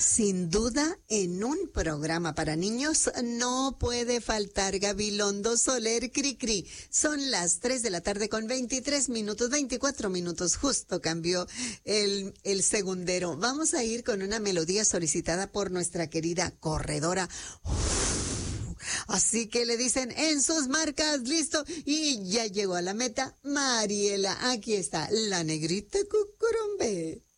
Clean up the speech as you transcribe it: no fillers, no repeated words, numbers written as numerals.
Sin duda, en un programa para niños no puede faltar Gabilondo Soler Cricri. Son las 3 de la tarde con 23 minutos, 24 minutos, justo cambió el segundero. Vamos a ir con una melodía solicitada por nuestra querida corredora. Así que le dicen en sus marcas, listo, y ya llegó a la meta Mariela. Aquí está la negrita Cucurumbe.